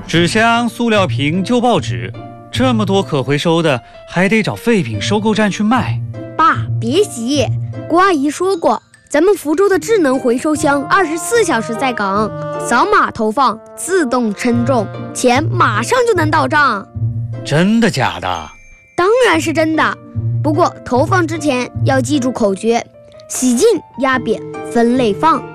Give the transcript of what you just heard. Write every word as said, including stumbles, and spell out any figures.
纸箱、塑料瓶、旧报纸，这么多可回收的，还得找废品收购站去卖。 爸，别急，郭阿姨说过，咱们福州的智能回收箱二十四小时在岗，扫码投放，自动称重，钱马上就能到账。 真的假的？ 当然是真的，不过投放之前要记住口诀：洗净、压扁、分类放。